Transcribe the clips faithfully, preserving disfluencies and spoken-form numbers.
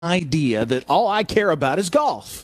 idea that all I care about is golf.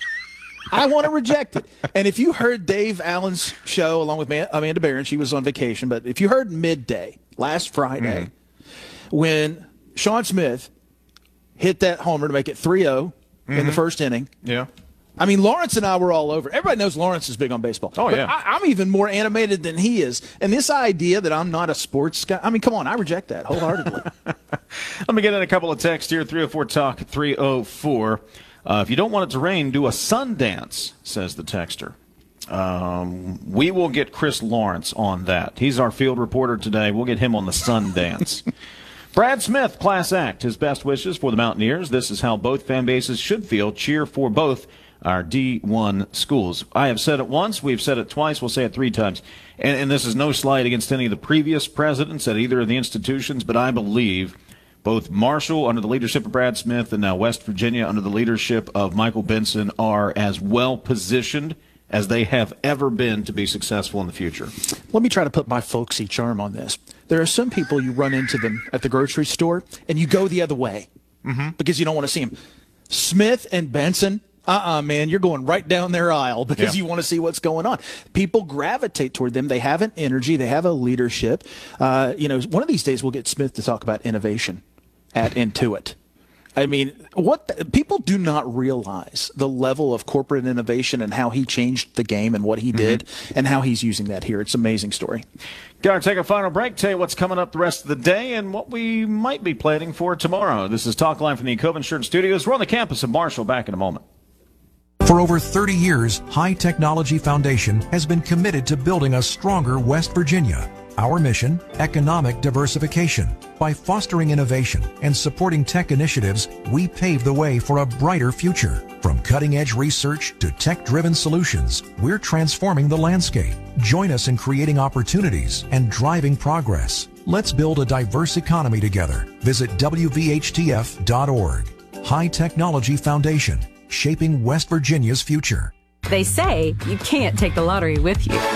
I want to reject it. And if you heard Dave Allen's show along with Amanda Barron, she was on vacation, but if you heard midday last Friday mm-hmm. when Sean Smith hit that homer to make it three oh mm-hmm. in the first inning. Yeah. I mean, Lawrence and I were all over. Everybody knows Lawrence is big on baseball. Oh, but yeah. I, I'm even more animated than he is. And this idea that I'm not a sports guy, I mean, come on, I reject that wholeheartedly. Let me get in a couple of texts here. three oh four talk three oh four. Uh, if you don't want it to rain, do a sun dance, says the texter. Um, we will get Chris Lawrence on that. He's our field reporter today. We'll get him on the sun dance. Brad Smith, class act. His best wishes for the Mountaineers. This is how both fan bases should feel. Cheer for both our D one schools. I have said it once. We've said it twice. We'll say it three times. And, and this is no slight against any of the previous presidents at either of the institutions, but I believe both Marshall under the leadership of Brad Smith and now West Virginia under the leadership of Michael Benson are as well positioned as they have ever been to be successful in the future. Let me try to put my folksy charm on this. There are some people you run into them at the grocery store and you go the other way mm-hmm. because you don't want to see them. Smith and Benson, uh-uh, man, you're going right down their aisle because yeah. you want to see what's going on. People gravitate toward them. They have an energy. They have a leadership. Uh, you know, one of these days we'll get Smith to talk about innovation at Intuit. I mean, what the, people do not realize the level of corporate innovation and how he changed the game and what he did mm-hmm. and how he's using that here. It's an amazing story. Got to take a final break, tell you what's coming up the rest of the day and what we might be planning for tomorrow. This is Talk Line from the Cove Insurance Studios. We're on the campus of Marshall. Back in a moment. For over thirty years, High Technology Foundation has been committed to building a stronger West Virginia. Our mission, economic diversification. By fostering innovation and supporting tech initiatives, we pave the way for a brighter future. From cutting-edge research to tech-driven solutions, we're transforming the landscape. Join us in creating opportunities and driving progress. Let's build a diverse economy together. Visit W V H T F dot org. High Technology Foundation, shaping West Virginia's future. They say you can't take the lottery with you.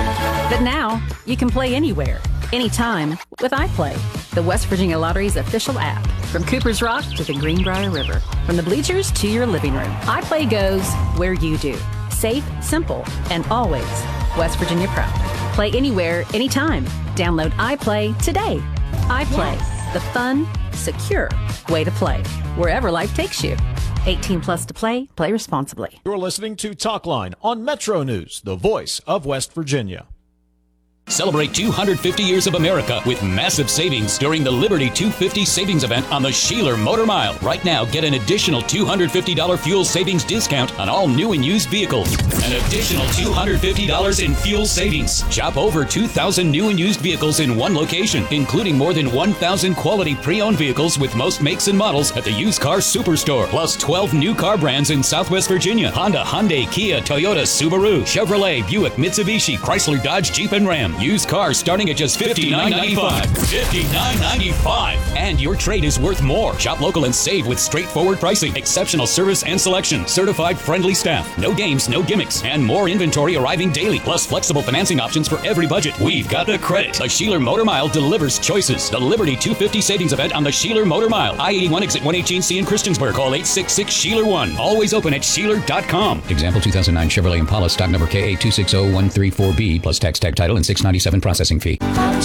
But now, you can play anywhere, anytime with iPlay, the West Virginia Lottery's official app. From Cooper's Rock to the Greenbrier River, from the bleachers to your living room, iPlay goes where you do. Safe, simple, and always West Virginia proud. Play anywhere, anytime. Download iPlay today. iPlay, yes. The fun, secure way to play, wherever life takes you. eighteen plus to play. Play responsibly. You're listening to Talk Line on Metro News, the voice of West Virginia. Celebrate two hundred fifty years of America with massive savings during the Liberty two fifty savings event on the Sheeler Motor Mile. Right now, get an additional two hundred fifty dollars fuel savings discount on all new and used vehicles. An additional two hundred fifty dollars in fuel savings. Shop over two thousand new and used vehicles in one location, including more than one thousand quality pre-owned vehicles with most makes and models at the Used Car Superstore. Plus twelve new car brands in Southwest Virginia. Honda, Hyundai, Kia, Toyota, Subaru, Chevrolet, Buick, Mitsubishi, Chrysler, Dodge, Jeep, and Ram. Used cars starting at just fifty-nine ninety-five. fifty-nine ninety-five. And your trade is worth more. Shop local and save with straightforward pricing, exceptional service and selection, certified friendly staff, no games, no gimmicks, and more inventory arriving daily, plus flexible financing options for every budget. We've got the credit. The Sheeler Motor Mile delivers choices. The Liberty two fifty savings event on the Sheeler Motor Mile. I eighty-one exit one eighteen C in Christiansburg. Call eight six six Sheeler one. Always open at Sheeler dot com. Example two thousand nine Chevrolet Impala, stock number K A two six zero one three four B, plus tax tag title and six ninety-seven processing fee.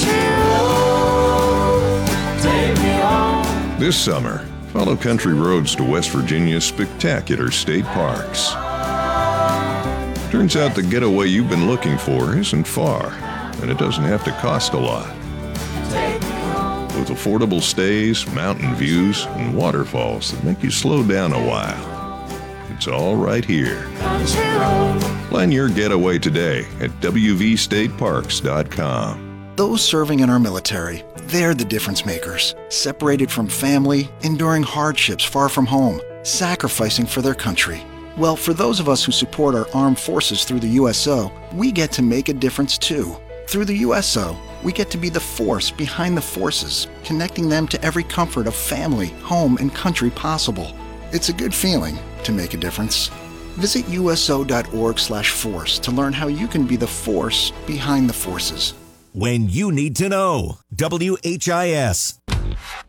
This summer, follow country roads to West Virginia's spectacular state parks. Turns out the getaway you've been looking for isn't far, and it doesn't have to cost a lot. With affordable stays, mountain views, and waterfalls that make you slow down a while. It's all right here. Plan your getaway today at W V state parks dot com. Those serving in our military, they're the difference makers. Separated from family, enduring hardships far from home, sacrificing for their country. Well, for those of us who support our armed forces through the U S O, we get to make a difference too. Through the U S O, we get to be the force behind the forces, connecting them to every comfort of family, home, and country possible. It's a good feeling to make a difference. Visit U S O dot org slash force to learn how you can be the force behind the forces. When you need to know. W H I S.